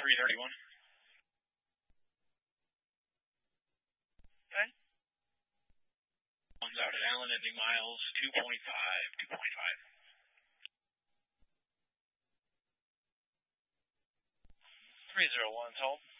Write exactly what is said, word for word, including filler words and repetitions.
three thirty-one. Okay. One's out at Allen, ending miles two point five, two point five. three zero one, hold.